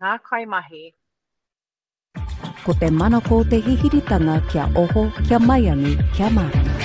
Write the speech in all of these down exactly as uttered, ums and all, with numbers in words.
ngā kaimahi. Ko te mana ko te hihiritanga kia oho, kia maiangi, kia marama.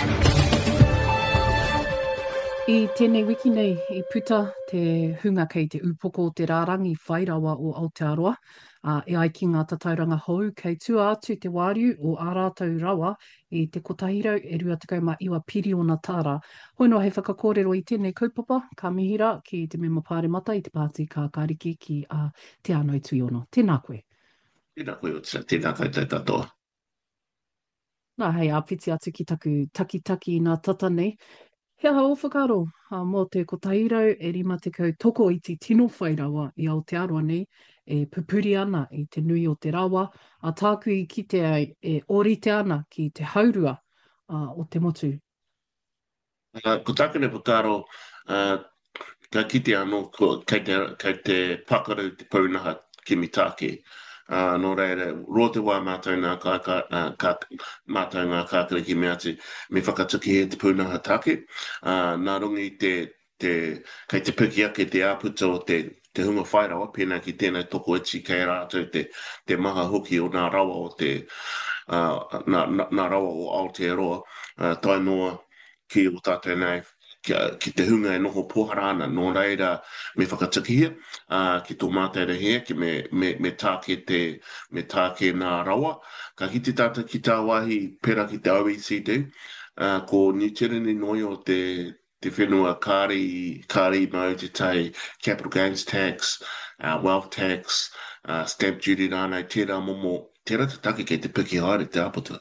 I tēnei wiki nei, i puta te hunga kei te upoko o te rārangi whairawa o Aotearoa. Uh, e ai ki ngā tatauranga hou, kei tua atu te wāriu o ā rātou rawa i te kotahirau e rua tekau ma iwa piriona tāra. Hoi noa he whakakōrero i tēnei kaupapa, ka mihira ki te mema pāremata i te pāti ka kariki ki uh, te anō tui ono. Tēnā koe. Tēnā koe o tsa, tēnā koe te katoa. Nā hei, a piti atu ki taku taki-taki i nā tata nei. He aha o whakaro, uh, mō te kotahirau e rima te kau toko i te tino whairawa i Aotearoa nei, e pupuri ana i te nui o te rawa, a tāku i ki te ai e orite ana ki te haurua uh, o te motu. Uh, ko tākene whakaro, uh, ka kite anō ko, kei, te, kei te pakaru te paunaha ki mitake. Uh, nō reira, roa te wā mātou ngā, kā, kā, uh, kā, mātou ngā kākere ki mea te me whakatuki he te pūnaha take. Uh, nā rungi te, te, kei te piki ake te āputa o te, te hunga whairawa, pēnā ki tēnei toko iti kei rātou te, te maha hoki o nā rawa o te, uh, nā, nā, nā rawa o Aotearoa, uh, tai noa ki o tātou nei, ki, ki te hunga e noho pohara ana, nō reira me whakatakihia, uh, ki tō māteira hea, ki me, me, me tāke te, me tāke nā rawa. Ka hiti tātou ki tā wahi pera ki te O E C D, uh, ko New Zealand noi o te, te whenua kāri, kāri mau te tai capital gains tax, uh, wealth tax, uh, stamp duty rānei, tērā momo, tērā te take kei te piki haere te aputa.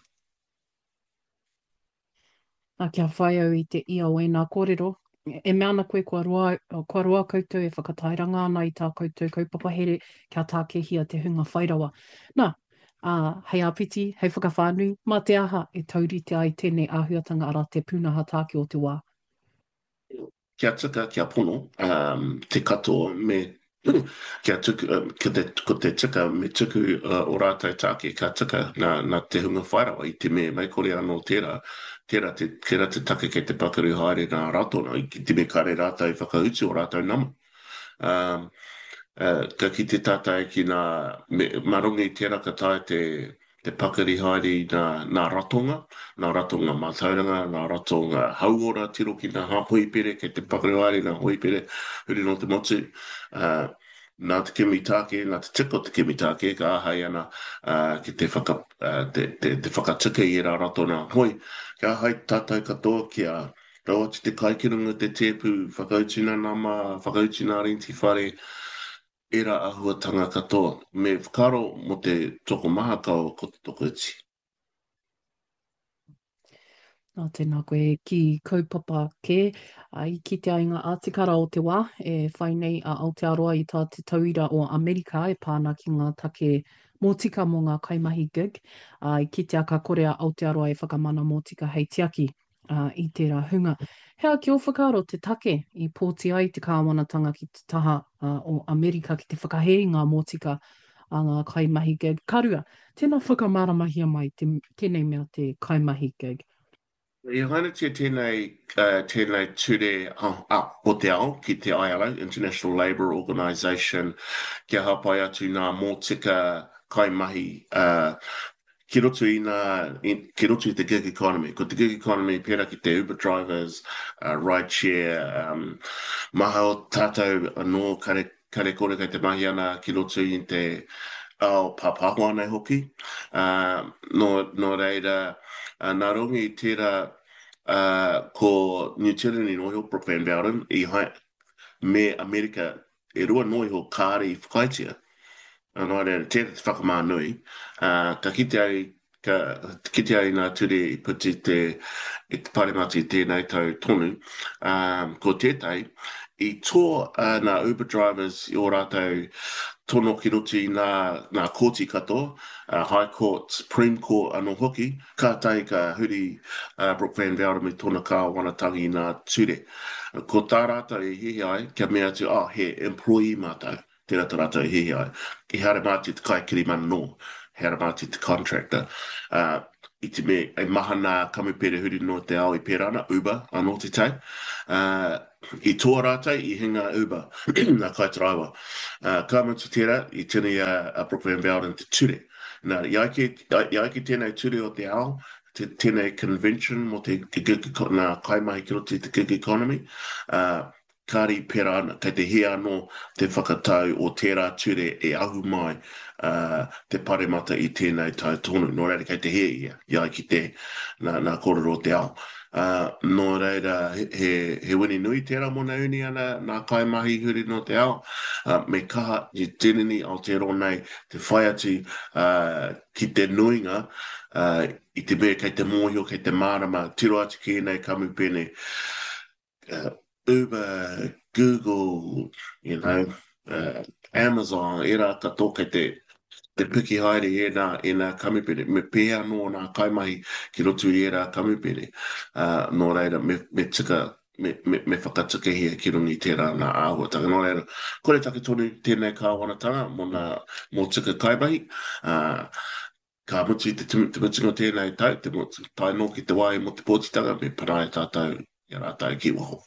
A kia whai au i te ia o e nā kōrero. E mea ana koe kua roa, kua roa koutou e whakatairanga ana i tā koutou kaupapa here kia tākehia te hunga whairawa. Nā, uh, hei apiti, hei whakawhānui, mā te aha e taurite ai tēnei āhuatanga ara te pūnaha tāke o te wā. Kia tika, kia pono, um, te katoa me kia tuku, um, ko, te, ko te tika me tuku uh, o rātou tāke kia tika nā, nā te hunga whairawa i te me mai kore anō tērā. Tērā te, tērā te take kei te pakaru haere nā ratona, i te me kare rātou whakauti o rātou nama. Um, uh, ka ki te tātai ki nā, me, marungi tērā ka tae te, te pakari haere nā, nā ratonga, nā ratonga mātauranga, nā ratonga hauora tiro ki nā hāpoipere, kei te pakari haere nā hoipere, huri no te motu. Uh, Nā te kimitake, nā te tiko te kimitake, ka ahai ana uh, ki te, whaka, uh, te, te, te whakatika i rā ratona hoi. Ka ahai tātai katoa ki a rawa te kaikirunga te tepu, whakautina nama, whakautina rinti whare, e rā ahuatanga katoa. Me whakaro mo te toko maha kau ko te toko iti. Nā tēnā koe ki kaupapa ke, uh, i ki te ainga Ātikara o te wā, e whai nei a Aotearoa i tā te tauira o Amerika, e pāna ki ngā take mōtika mō ngā kaimahi gig. Uh, I ki te aka kore a Aotearoa e whakamana mōtika hei tiaki uh, i tērā hunga. Hea ki o whakaro te take i pōti ai te kāwanatanga ki te taha uh, o Amerika ki te whakahei ngā mōtika a ngā kaimahi gig. Karua, tēnā whakamaramahia mai te, tēnei mea te kaimahi gig. I haina te tēnei, uh, tēnei ture uh, uh, o te ao ki te I L O, International Labour Organisation, kia hapai atu nā mōtika kaimahi uh, ki roto i nā, ki roto i te gig economy. Ko te gig economy pēra ki te Uber drivers, uh, rideshare, um, maha o tātou anō kare, kare kore kei te mahi ana ki roto i te ao pāpāhua nei hoki. Uh, no, no reira, uh, nā rongi i tērā Uh, ko New Zealand i noho Brooke Van Velden i hai me Amerika e rua noho kāre i whakaitia. Anō rea tēra te whakamānui. Uh, ka kite ai, ka kite ai nā ture i puti te, i te paremati tēnei tau tonu. Um, ko tētai, i tō uh, nā Uber drivers i o rātou tono ki roti nā, nā kōti katoa, uh, High Court, Supreme Court anō hoki, ka tai ka huri uh, Brooke Van Velden me tōna kā wanatangi nā ture. Uh, ko tā rātou i hihi ai, kia mea atu, ah, he employee mātou, tērā tā rātou i hihi ai. I hara māti te kaikiri mana nō, hara māti te contractor. Uh, I te me, e maha nā kamupere huri no te ao i pērana, Uber anō te tai. Uh, i tō rātai i hinga Uber, nā kaitaraiwa. Uh, ka mutu tērā i tini uh, a Brooklyn Bell te ture. Nā, ia ki, ia ki tēnei ture o te ao, te tēnei convention mo te, te gig, nā kaimahi ki roti te gig economy, uh, kāri pera ana, kei te hea anō te whakatau o tērā ture e ahu mai uh, te paremata i tēnei tau tonu. Nō reira kei te hea ia, ia ki te nā, nā kororo o te ao. Uh, nō reira he, he, he wini nui tērā mona uni ana nā kaimahi huri no te ao. Uh, me kaha i tēnini Aotearoa nei te whai atu uh, ki te nuinga uh, i te mea kei te mōhio, kei te mārama, tiro atu ki nei kamupene. Uh, Uber, Google, you know, uh, Amazon, e rā katoa kei te, te piki haere e nā, e nā kamupene. Me pēa no nā kaimahi ki rotu i e rā kamupene. Uh, nō reira, me, me tika, me, me, me whakatuka hia ki rungi tērā nā āhuatanga. Nō reira, kore take tonu tēnei kāwanatanga mō nā, mō tika kaimahi. Uh, ka mutu i te tumutinga tēnei tau, te mutu tai no ki te wai mo te pōtitanga, me parae tātou, i rātou ki waho.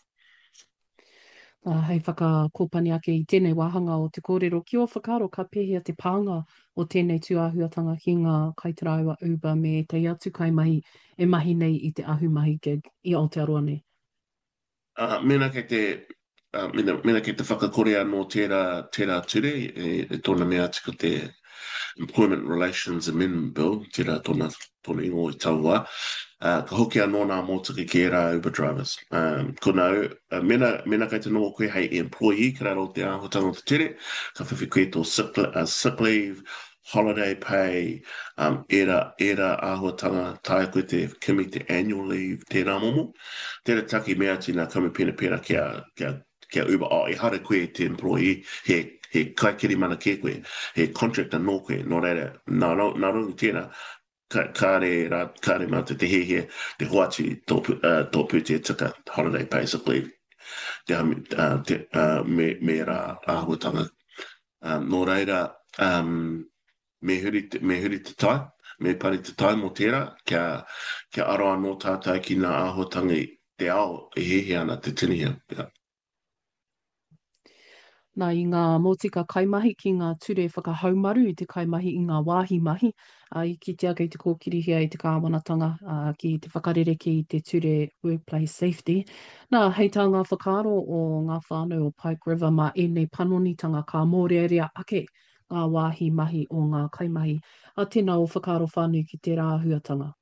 Uh, hei whakakōpani ake i tēnei wāhanga o te kōrero. Ki o whakaaro ka pēhea te pānga o tēnei tūāhuatanga ki ngā kaitaraiwa Uber me te atu kaimahi e mahi nei i te ahumahi gig i Aotearoa nei. Uh, mena kei te uh, mena, mena kei te whakakorea no tērā, tērā ture, e, e tōna mea tika te Employment Relations Amendment Bill, tērā tōna, tōna ingo i taua. Uh, ka hoki anō nā mōtaka ki e rā Uber drivers. Um, ko nau, uh, mena, mena kei te noa koe hei employee, ka raro te āhotanga o te tere, ka whiwhi koe tō sick, uh, sick leave, holiday pay, um, era, era āhotanga, tae koe te kimi te annual leave, tērā momo. Tērā taki mea tina kamupena pera kia, kia, kia Uber, o, e hara koe te employee, he, he kaikiri mana ke koe, he contractor no koe, no reira, nā, nā, nā rungi tēnā, kāre, rā, kāre mata te hehe, te hoati tōpu, uh, tōpu te tika holiday pay sick leave, te, uh, te, uh, me, me rā āhuatanga. Um, nō reira, um, me huri te, me huri te tai, me pari te tai mo tērā, kia, kia aroa no tātai ki nā āhuatanga i te ao, e hehe ana te tinihia. Yeah. Nā i ngā motika kaimahi ki ngā ture whakahaumaru i te kaimahi i ngā wāhi mahi, uh, i ki te ake i te kōkiri hea i te kāwanatanga uh, ki te whakarereki i te ture workplace safety. Nā, hei tā ngā whakaaro o ngā whānau o Pike River ma e nei panonitanga ka mōrearea ake ngā wāhi mahi o ngā kaimahi. A tēnā o whakaaro whānau ki te rāhuatanga.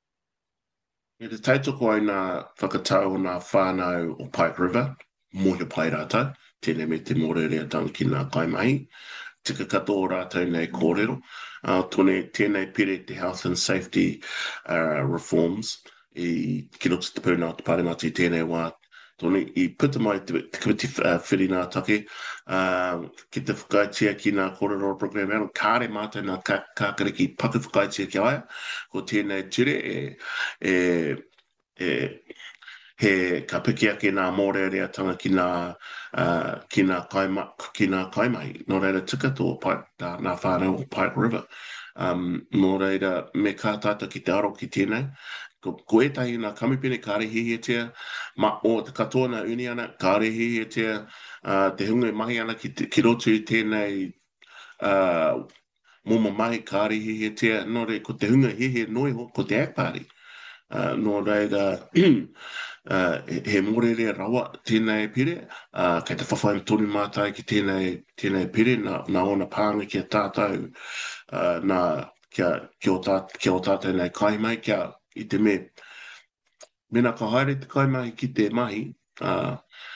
E te taitoko ai nā whakatau o nā whānau o Pike River, mōhio pai rātou, tēnei me te mōrearea tanga ki nā kaimahi, tika katoa rātou nei kōrero, uh, tōne tēnei pere te health and safety uh, reforms, i ki roto te pūnā te pāremata i tēnei wā, tōne i puta mai te, te committee uh, whiri nā take, uh, ki te whakaitia ki nā kōrero program, anu kāre mātou nā kā, kākare ki paku whakaitia ki aia, ko tēnei ture e, e, e he ka piki ake nā mōrearea tanga ki nā, uh, ki nā, kaima, ki nā kaimahi. Nō reira tika tō Pike, tā, nā whānau o Pike River. Um, nō reira me kā tāta ki te aro ki tēnei. Ko, ko etahi nā kamupene kārehihiatia, ma o te katoa nā uni ana, kārehihiatia, uh, te hunga mahi ana ki, te, ki rotu i tēnei uh, moma mahi kārehihiatia, nō reira ko te hunga hihi noi ho, ko te akpāri. Uh, nō reira, uh, he mōrere rawa tēnei pire, uh, kei te whawhai tonu mātai ki tēnei, tēnei pire, nā, nā ona pānga kia tātou, uh, nā kia, kia, o tā, kia o tātou nei kaimai, kia i te me, mena ka haere te kaimai ki te mahi, uh,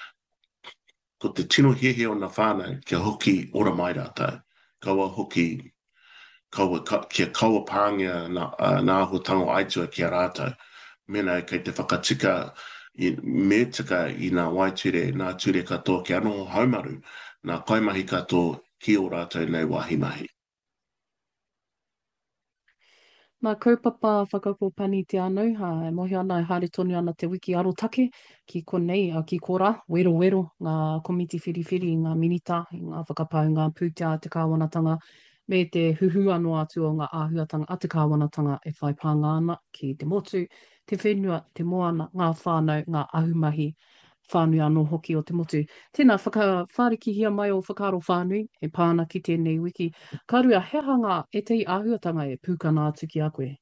ko te tino hehe o nā whānau, kia hoki ora mai rātou, kaua hoki, kaua, ka, kia kaua pāngia nā, uh, nā ahuatanga o aitua kia rātou, mena kei te whakatika i, me tika i nā waiture, nā ture katoa ki anō haumaru, nā kaimahi katoa ki o rātou nei wāhi mahi. Nā kaupapa whakakopani te anau, ha, e mohi ana e haere tonu ana te wiki arotake ki konei, a ki kora, wero wero, ngā komiti whiriwhiri, ngā minita, ngā whakapau, ngā pūtea, te kāwanatanga, me te huhu anō atu o ngā āhuatanga a te kāwanatanga e whai pānga ana ki te motu, te whenua, te moana, ngā whānau, ngā ahumahi, whānui anō hoki o te motu. Tēnā whaka, whārikihia mai o whakaaro whānui, e pāna ki tēnei wiki. Ka rua, he hanga e te āhuatanga e pūkana atu ki a koe?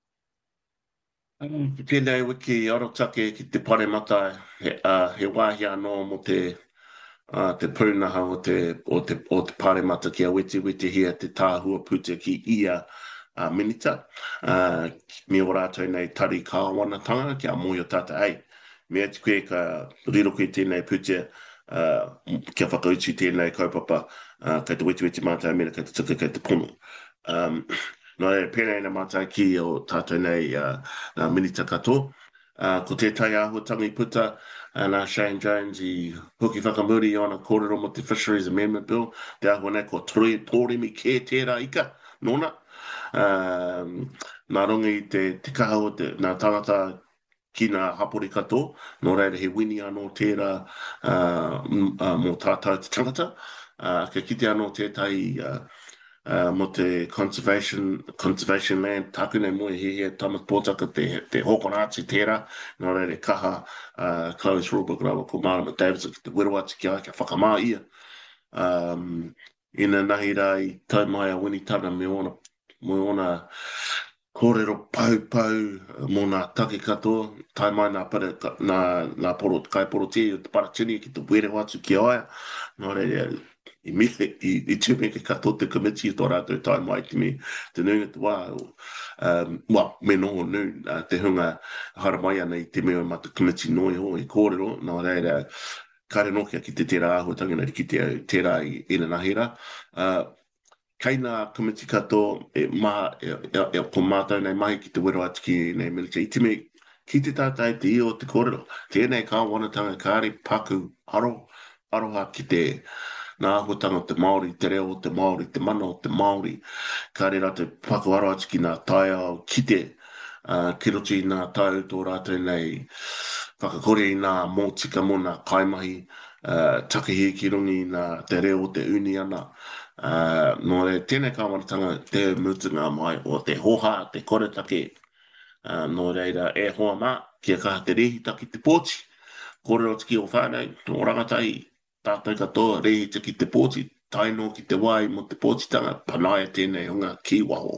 Um, Tēnei wiki arotake ki te pare mata, he, uh, he wāhi anō mo te, uh, te pūnaha o te, o te, o te pare mata kia witi witi hia te tāhua pute ki ia uh, minita. Uh, mi o rātou nei tari kāwanatanga kia moi o tata, ei, mea te koe ka riro koe tēnei pute, uh, kia whakauti tēnei kaupapa, uh, kei te witi witi mātai mera, kei te tuka, kei te pono. Um, no e pēnei na mātai ki o tātou nei uh, uh, minita katoa. Uh, ko tētai āhuatanga i puta, uh, nā Shane Jones i huki whakamuri o na kōrero mo te Fisheries Amendment Bill, te ahua nei ko tōremi kē tērā ika, nōna. Um, nā rongi te, te kaha o te, nā tangata ki nā hapori katoa, nō reira he wini anō tērā uh, uh, mō tātou te tangata, uh, ka kite anō tētai uh, Uh, mo te conservation conservation land taku nei moe he he tama pōtaka te, te hokonāti tērā nō reire kaha uh, Chloe's Rulebook rawa ko Marama Davidson ki te wirawati ki a kia whakamā ia um, ina nahi rai tau mai a wini tana me ona me ona kōrero pau pau mō nā take katoa tai mai nā pare nā, nā poro kai poro te o te paratini ki te wirawati ki aia nō reire I mihe, i, i tūmeke katoa te committee o tō rātou tai mai te me te nunga te wā, um, well, me noho nu, uh, te hunga haramai ana i te mea ma te committee noi ho i kōrero, nā reira, kare nokia ki te tērā āhuatanga nari ki te tērā i ina nahira. Uh, Kei nā committee katoa, e mā, e, e, e, ko mātou nei mahi ki te wero atu ki nei military, i te me ki te tātai te i o te kōrero, tēnei kā wanatanga kāre paku aro, aroha ki te nā ahutanga o te Māori, te reo o te Māori, te mana o te Māori, ka re rātou paku aro atu ki nā tai ao kite, uh, ki roto i nā tau tō rātou nei, whakakore i nā mōtika mo nā kaimahi, uh, takihi ki rungi nā te reo o te uni ana. Uh, no re, tēnei kāwanatanga te mutunga mai o te hoha, te koretake, uh, no reira e hoa mā, kia kaha te rehitaki te pōti, kōrero tiki o whānei, tō rangatai, tātou katoa, rehi ki te pōti, taino ki te wai mo te pōtitanga, panaia tēnei hunga ki waho.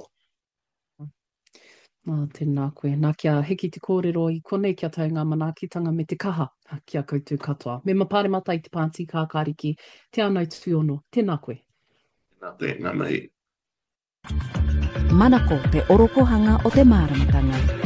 Mā tēnā koe. Nā kia heki te kōrero i konei kia tau ngā manaakitanga me te kaha kia koutou katoa. Me mapare mata i te pānti kākāriki, te anau tuiono. Tēnā koe. Tēnā koe, ngā mai. Manako te orokohanga o te māramatanga.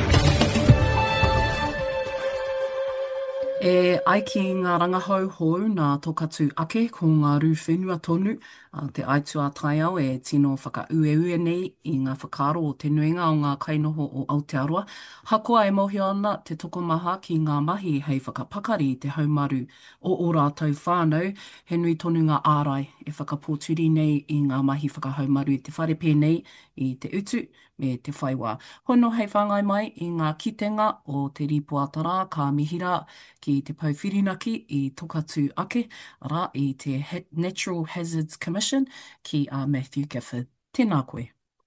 E ai ki ngā rangahau hou nā tokatu ake ko ngā rū whenua tonu, uh, te aitua tai au e tino whaka ue ue nei i ngā whakaro o te nuinga o ngā kainoho o Aotearoa. Hakoa e mohio ana te tokomaha ki ngā mahi hei whakapakari te haumaru o o rātou whānau, he nui tonu ngā ārai e whakapōturi nei i ngā mahi whakahaumaru i te whare pēnei i te utu me te whaiwā. Hono hei whangai mai i ngā kitenga o te ripoatara ka mihira ki te pauwhirinaki i tokatu ake, ara i te Natural Hazards Commission ki a Matthew Gifford. Tēnā koe.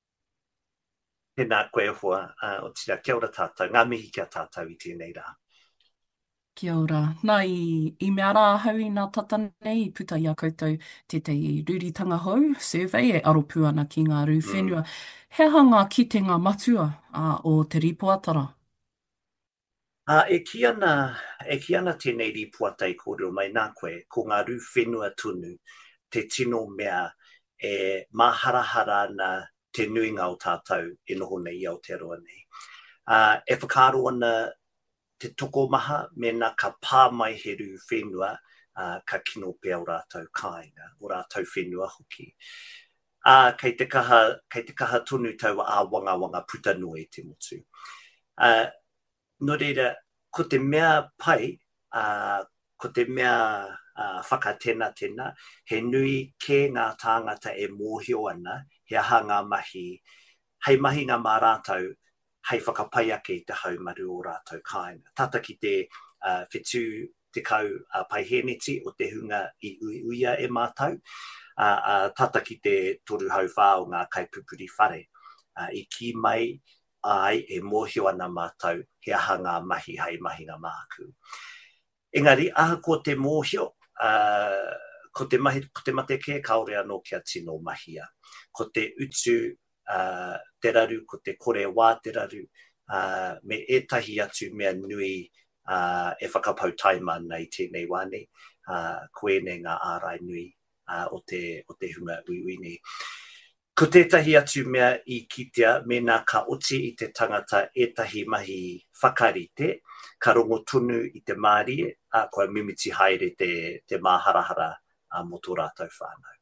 Tēnā koe hoa, uh, o tira kia ora tātou, ngā mihi kia tātou i tēnei rā. Kia ora. Nā i, i mea rā hau i nā tata nei, i puta i a koutou te te ruritanga hou, survey e aropu ana ki ngā rū whenua. Mm. He hanga ki te ngā matua uh, o te ripoatara? Uh, e ki ana, e ki ana tēnei ripoata i kōrero mai nā koe, ko ngā rū whenua tunu, te tino mea e maharahara na te nuinga o tātou e noho nei i Aotearoa nei. Uh, e whakaro ana te toko maha, mena ka pā mai he rū whenua, uh, ka kino pēr o rātou kāinga, o rātou whenua hoki. Uh, kei, te kaha, kei te kaha tonu tau a wanga wanga puta noe te motu. Uh, no reira, ko te mea pai, uh, ko te mea uh, whakatena tēnā, he nui ke ngā tāngata e mōhio ana, he aha ngā mahi, hei mahi ngā mā rātou, hei whakapai ake i te haumaru o rātou kāinga. Tata ki te uh, whetū te kau uh, paiheneti o te hunga i ui uia e mātou, uh, uh, tata ki te toru hau whāo ngā kaipupuri whare. Uh, I ki mai ai e mōhio ana mātou he aha ngā mahi hei mahi ngā māku. Engari, aha ko te mōhio, uh, ko te mahi, ko te mate ke kaore anō kia tino mahia. Ko te utu uh, te raru, ko te kore wā te raru, uh, me etahi atu mea nui uh, e whakapau taima nei tēnei wane, uh, koene ngā ārai nui uh, o, te, o te hunga uiui nei. Ko tētahi atu mea I kitea, mena ka oti I te tangata etahi mahi whakarite, ka rongo tunu I te mārie, a koe mimiti haere te, te māharahara a mo tō rātou whānau.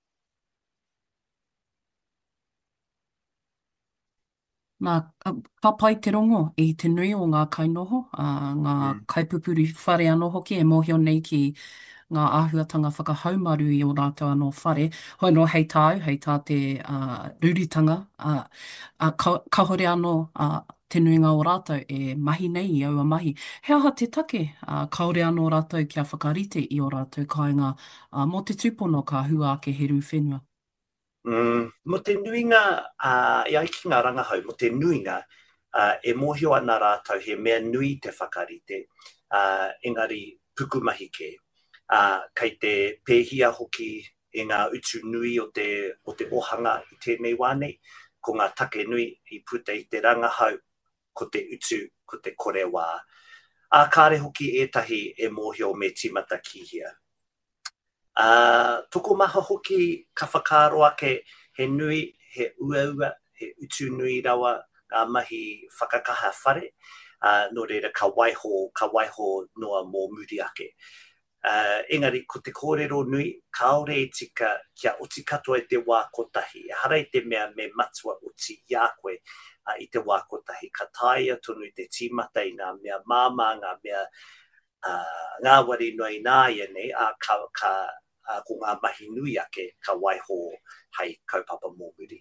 Nā, ka pai te rongo I te nui o ngā kainoho, uh, ngā mm. kaipupuri whare anō hoki e mōhio nei ki ngā āhuatanga whakahaumaru I o rātou anō whare. Hoi no hei tāu, hei tā te uh, ruritanga, uh, uh, ka, ka hore anō uh, te nuinga o rātou e mahi nei I aua mahi. He aha te take, uh, kaore anō rātou kia whakarite I o rātou kāinga uh, mō te tūpono ka hua ke heru whenua. Mm, mo te nuinga, uh, I aiki ngā rangahau, mo te nuinga, uh, e mōhio ana rātou he mea nui te whakarite, uh, engari pukumahi ke. Uh, kei te pēhia hoki e ngā utu nui o te, o te ohanga I tēnei wane, ko ngā take nui I puta I te rangahau, ko te utu, ko te kore wā. A kāre hoki ētahi e mōhio me timata kihia. Uh, toko maha hoki ka whakaro ake he nui, he ua ua, he utu nui rawa ngā mahi whakakaha whare, uh, no reira ka waiho, ka waiho noa mō muri ake. Uh, engari, ko te kōrero nui, kaore e tika kia oti katoa I te wā kotahi. E hara I te mea me matua oti I a koe uh, I te wā kotahi. Ka taia tonu I te tīmata I ngā mea māma, ngā mea uh, ngā wari noi nā ia nei, a ka, ka Uh, ko ngā mahi nui ake ka waiho hei kaupapa mōmuri.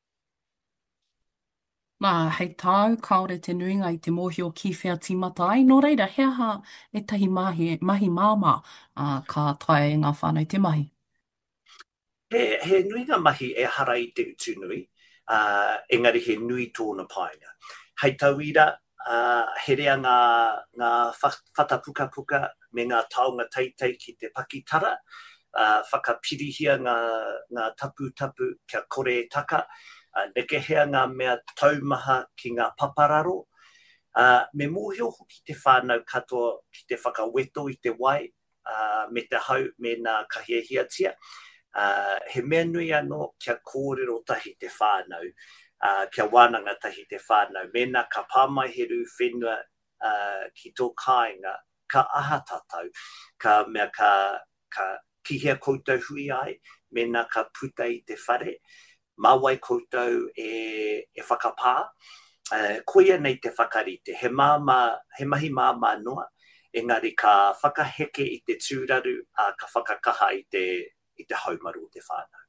Nā, hei tāu, kaore te nuinga I te mōhio ki whea tīmata ai. Nō reira, he aha e tahi mahi, mahi māma uh, ka tae ngā whānau te mahi? He, he nuinga mahi e hara I te utu nui, uh, engari he nui tōna painga. Hei tauira, uh, he rea ngā, ngā whatapuka puka me ngā taonga teitei ki te pakitara, Uh, whakapirihia ngā, ngā tapu tapu kia kore e taka, uh, nekehea ngā mea taumaha ki ngā papararo. Uh, me mōhio hoki te whānau katoa ki te whakaweto I te wai, uh, me te hau me nā kahiahiatia. Uh, he mea nui anō kia kōrero tahi te whānau, uh, kia wānanga tahi te whānau. Mena ka pāmaiheru whenua uh, ki tō kāinga, ka aha tātou, ka mea ka, ka ki hea koutou hui ai, mena ka puta I te whare, mawai koutou e, e whakapā, uh, koia nei te whakarite, he, māma, he mahi māma noa, engari ka whakaheke I te tūraru, a ka whakakaha I te, I te haumaru o te whānau.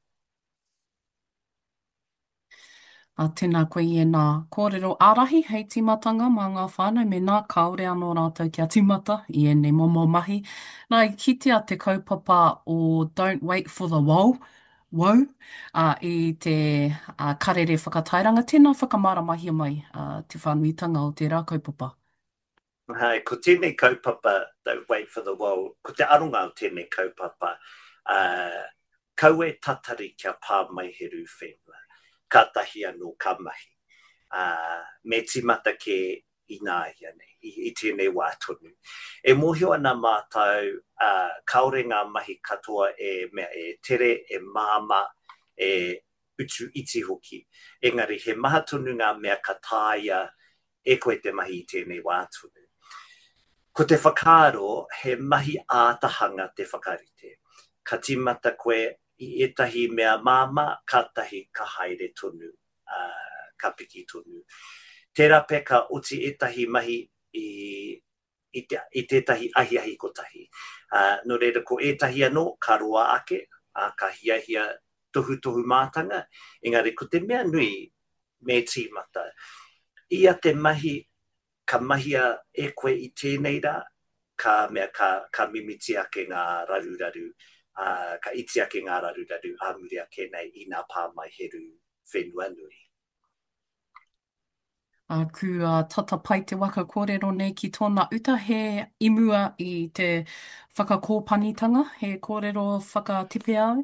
A tēnā koe I e nā kōrero ārahi hei timatanga mā ngā whānau me nā kaore anō rātou kia timata I e nei momo mahi. Nā I kitea te kaupapa o Don't Wait for the Wow, wow uh, I te uh, karere whakatairanga. Tēnā whakamaramahi mai uh, te whānuitanga o te rā kaupapa. Hai, ko tēnei kaupapa Don't Wait for the Wow, ko te aronga o tēnei kaupapa, uh, kaue tatari kia pāmaiheru whenua. Ka tahi anō ka mahi. Uh, me timata ke I nā ia nei, I, I tēnei wā tonu. E mōhio ana mātou, uh, kaore ngā mahi katoa e mea e tere, e māma, e utu iti hoki. Engari, he maha tonu ngā mea ka tāia e koe te mahi I tēnei wā tonu. Ko te whakaro, he mahi ātahanga te whakarite. Ka timata koe I etahi mea māma, ka tahi ka haere tonu, uh, ka piki tonu. Tērā pe ka oti etahi mahi I, I, te, I tētahi ahi ahi kotahi. Uh, no reira ko etahi anō, ka roa ake, a ka hiahia tohu tohu mātanga, engari ko te mea nui me tīmata. Ia te mahi, ka mahia e koe I tēnei rā, ka mea ka, ka mimiti ake ngā raru raru. Uh, ka iti ake ngā raru raru a muri ake nei I nā pāmaiheru whenua nui. A kua tata pai te waka kōrero nei ki tōna uta he imua i te whakakōpanitanga, he kōrero whakatipe au.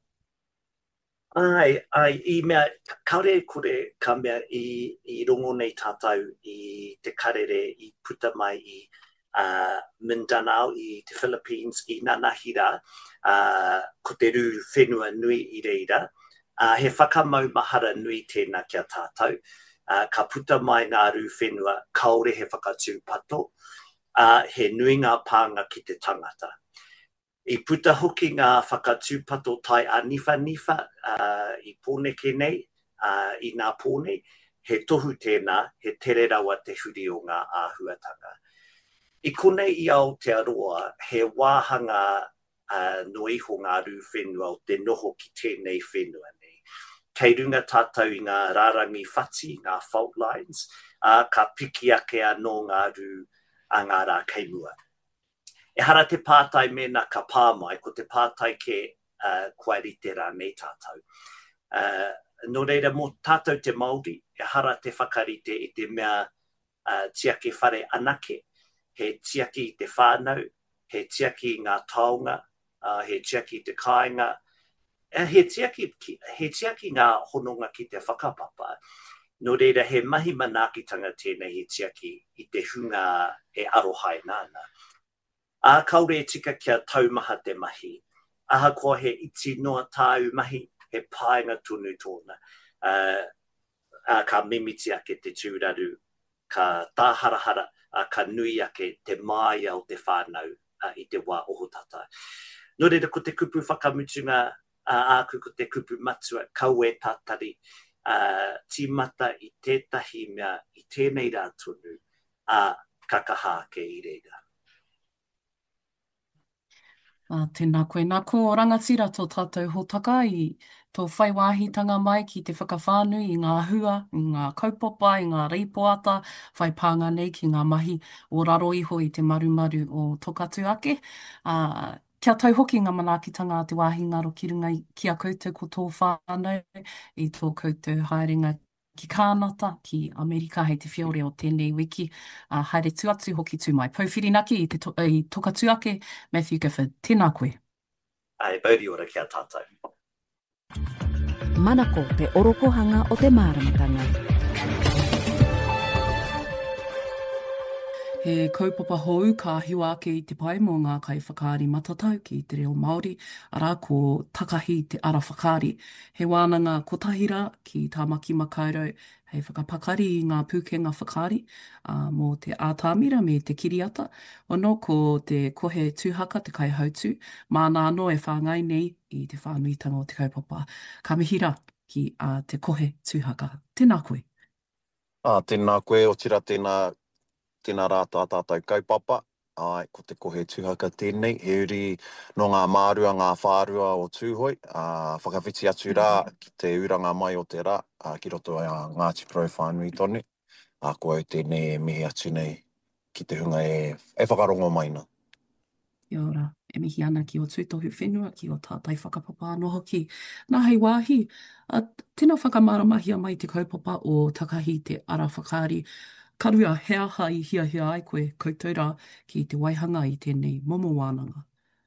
Ai, ai, i mea, kaore kore ka mea i, i rongo nei tātou i te karere i puta mai i uh, Mindanao i te Philippines i Nanahira, uh, ko te rū whenua nui i reira. Uh, he whakamau mahara nui tēnā kia tātou. Uh, ka puta mai ngā rū whenua, kaore he whakatūpato, uh, he nui ngā pānga ki te tangata. I puta hoki ngā whakatūpato tai a nifa nifa uh, i pōneke nei, uh, i ngā pōne, he tohu tēnā, he tere rawa te huri o ngā āhuatanga. I konei i Aotearoa, he wāhanga uh, no iho ngā rū whenua o te noho ki tēnei whenua nei. Kei runga tātou i ngā rārangi whati, ngā fault lines, uh, ka piki ake anō ngā rū a ngā rā keimua. E hara te pātai mena ka pāmai, ko te pātai ke uh, kuarite rā nei tātou. Uh, no reira, mō tātou te Māori, e hara te whakarite i te mea uh, tiake whare anake, he tiaki i te whānau, he tiaki i ngā taonga, uh, he tiaki i te kāinga, e he tiaki, he tiaki ngā hononga ki te whakapapa. No reira, he mahi manākitanga tēnei he tiaki i te hunga e arohai nāna. A kaure e tika kia taumaha te mahi. Aha koa he iti noa tāu mahi, he pāinga tunu tōna. Uh, a ka mimiti ake te tūraru, ka tāharahara, a ka nui ake te māia o te whānau uh, i te wā ohotata. No reira, ko te kupu whakamutunga, uh, āku ko te kupu matua, kau e tātari, uh, tīmata i tētahi mea i tēnei rā tunu, a uh, kakaha ke i reira. Uh, tēnā koe, nā ko rangatira tō tātou hōtaka i tō whaiwāhitanga mai ki te whakawhānui i ngā hua, i ngā kaupapa, i ngā reipoata, whai pānga nei ki ngā mahi o raro iho i te marumaru o tokatu ake. Uh, kia tau hoki ngā manaakitanga a te wāhi ngaro ki runga ki a koutou ko tō whānau i tō koutou haerenga ki kānata, ki Amerika, hei te whiore o tēnei wiki. Uh, haere tuatu hoki tū mai. Pauwhirinaki i, te to, i tokatu ake, Matthew Gifford. Tēnā koe. Ai, bauri ora kia tātou. Manako te orokohanga o te māramatanga. He kaupapa hou ka hiwa ake i te pai mō ngā kai whakaari matatau ki te reo Māori, arā ko takahi te ara whakaari. He wānanga kotahira ki Tāmaki Makaurau, hei whakapakari i ngā pūkenga whakaari, uh, mō te ātāmira me te kiriata, ono ko te kohe tūhaka, te kai hautu, māna anō e whāngai nei i te whānuitanga o te kaupapa. Ka mihira ki uh, te kohe tūhaka. Tēnā koe. Ah, tēnā koe, o tira tēnā tēnā rā tā tātou kaupapa, ai, ko te kohe tūhaka tēnei, he uri no ngā mārua, ngā whārua o tūhoi, uh, whakawhiti atu rā ki te uranga mai o te rā, uh, ki roto a Ngāti Porou whānui tonu, uh, ko au tēnei mihi atu nei ki te hunga e, e whakarongo maina. Kia ora, e mihi ana ki o tūtohu whenua, ki o tātai whakapapa anō hoki. Nā hei wāhi, uh, tēnā whakamaramahia mai te kaupapa o takahi te ara whakaari. Karua, he aha i hia hia ai koe koutou rā ki te waihanga i tēnei momo wānanga.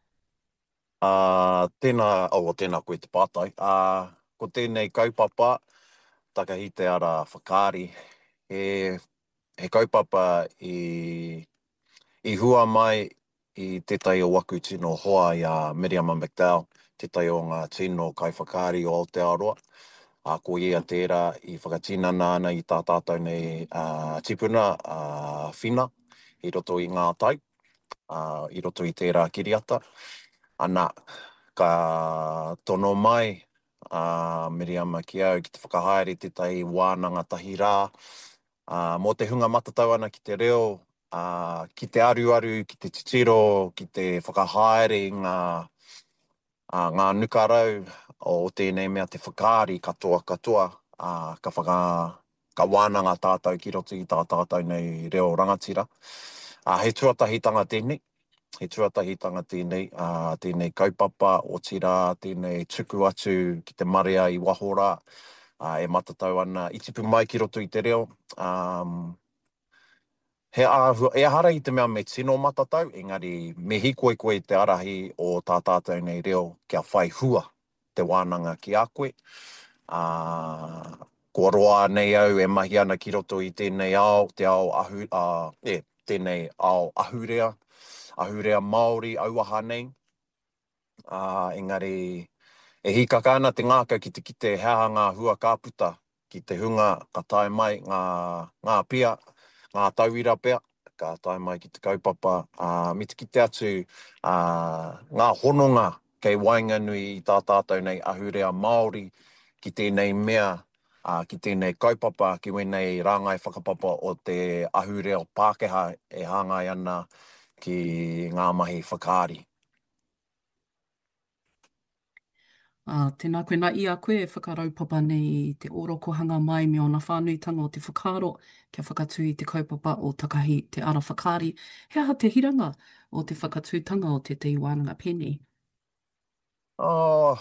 Uh, tēnā, o tēnā koe te pātai, uh, ko tēnei kaupapa, takahi te ara whakaari, he, he kaupapa i, i hua mai i tētai o waku tino hoa i a Miriam McDowell, tētai o ngā tino kai whakaari o Aotearoa. A ko ia tērā i whakatinana ana i tā tātou nei uh, tipuna uh, whina, i roto i ngā tai, uh, i roto i tērā kiriata. Ana, ka tono mai, uh, Miriam ki au ki te whakahaere tētai wānanga tahi rā, uh, mō te hunga matatau ana ki te reo, uh, ki te aru-aru, ki te titiro, ki te whakahaere i ngā Uh, ngā nukarau o tēnei mea te whakaari katoa katoa, uh, ka, whaka, ka wānanga tātou ki roto i tā tātou nei reo rangatira. Uh, he tuatahitanga tēnei, he tuatahitanga tēnei, uh, tēnei kaupapa o tira, tēnei tuku atu ki te marea i wahora, uh, e matatau ana i tipu mai ki roto i te reo. Um, he ahua, e ahara i te mea me tino matatau, engari me hikoi koe te arahi o tā tātou nei reo kia whai hua te wānanga ki a koe. Uh, Kua roa nei au e mahi ana ki roto i tēnei ao, te ao ahu, uh, e, tēnei ao ahurea, ahurea Māori, auaha nei. Uh, engari, e hikaka ana te ngākau ki te kite hea ngā hua kāputa, ki te hunga ka tae mai ngā, ngā pia, ngā tauira pia, ka tae mai ki te kaupapa, uh, me te kite atu uh, ngā hononga kei Wainganui i tā tātou nei ahurea Māori, ki tēnei mea, uh, ki tēnei kaupapa, ki wenei rāngai whakapapa o te ahurea o Pākehā e hāngai ana ki ngā mahi whakaari. Uh, tēnā koe nā i a koe e whakaraupapa nei te orokohanga mai me ona whānuitanga o te whakaaro kia whakatū i te kaupapa o takahi te ara whakaari. He aha te hiranga o te whakatūtanga o te te iwānanga pēnei? Oh,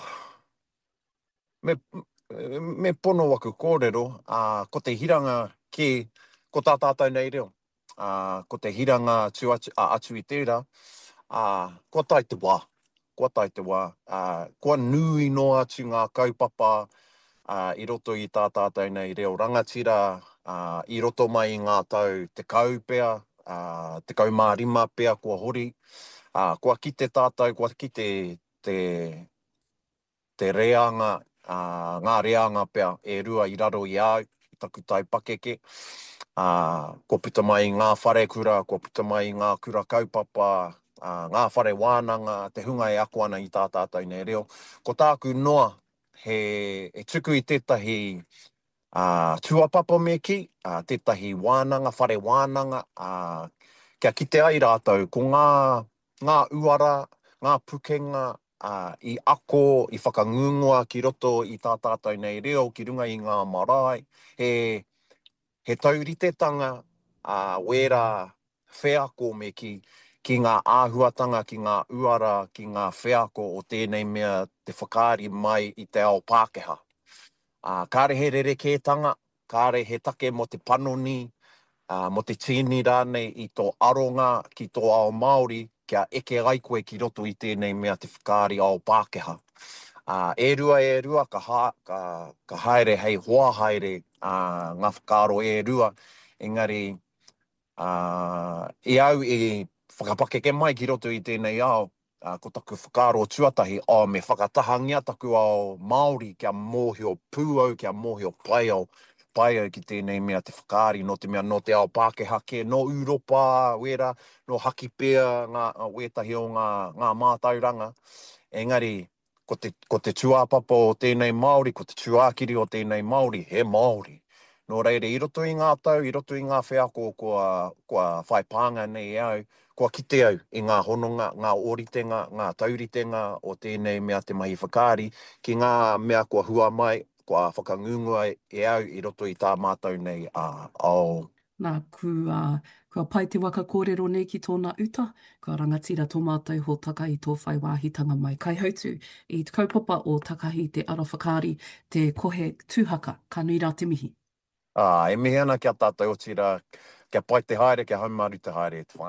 me, me pono waku kōrero, uh, ko te hiranga ki, ko tā tātou nei reo, uh, ko te hiranga tu atu, uh, atu i tērā, uh, ko tai te wā, ko tai te wā, uh, ko nui noa atu ngā kaupapa uh, i roto i tā tātou nei reo rangatira, uh, i roto mai i ngā tau te kau pea, uh, te kau mā rima pea kua hori, uh, kua ki te tātou, kua ki te, te te reanga, uh, ngā reanga pia e rua i raro i au, i taku tai pakeke. Uh, ko puta mai ngā whare kura, ko puta mai ngā kura kaupapa, uh, ngā whare wānanga, te hunga e ako ana i tā tātou nei reo. Ko tāku noa, he, he tuku i tētahi uh, tuapapa me ki, uh, tētahi wānanga, whare wānanga, uh, kia kite ai rātou, ko ngā, ngā uara, ngā pukenga, Uh, i ako, i whakangungoa ki roto i tā tātou nei reo, ki runga i ngā marae, he, he tauritetanga uh, wera wheako me ki, ki ngā āhuatanga, ki ngā uara, ki ngā wheako o tēnei mea te whakaari mai i te ao Pākehā. Uh, kāre he rerekētanga, kāre he take mo te panoni, uh, mo te tini rānei i tō aronga ki tō ao Māori, kia eke ai koe ki roto i tēnei mea te whakaari ao Pākehā. Uh, e rua e rua, ka, ha, ka, ka haere hei hoa haere uh, ngā whakaaro e rua. Engari, uh, e au e whakapakeke mai ki roto i tēnei ao, uh, ko taku whakaaro tuatahi, o me whakatahangia taku ao Māori, kia mōhio pūau, kia mōhio paiau, pai au ki tēnei mea te whakaari, no te mea no te ao Pākehā ke, no Europa, wera, no haki pēa, ngā, wētahi o ngā, ngā mātauranga. Engari, ko te, ko te tuapapa o tēnei Māori, ko te tuākiri o tēnei Māori, he Māori. No reire, i roto i ngā tau, i roto i ngā wheako kua, kua whai pānga nei au, kua kite au i ngā hononga, ngā oritenga, ngā tauritenga o tēnei mea te mahi whakaari, ki ngā mea kua hua mai, kua whakangungua e au i roto i tā mātou nei uh, ao. Nā, kua, kua pai te waka kōrero nei ki tōna uta, kua rangatira tō mātou ho taka i tō whai wāhitanga mai. Kai hautu i te kaupapa o takahi te ara whakaari, te kohe tūhaka, ka nui rā te mihi. Ah, e mihi ana kia tātou o tira, kia pai te haere, kia haumaru te haere, te whānau.